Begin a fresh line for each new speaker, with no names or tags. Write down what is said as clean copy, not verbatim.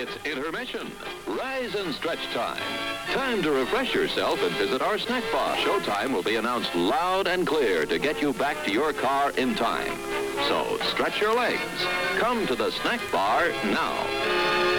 It's intermission. Rise and stretch time. Time to refresh yourself and visit our snack bar. Showtime will be announced loud and clear to get you back to your car in time. So stretch your legs. Come to the snack bar now.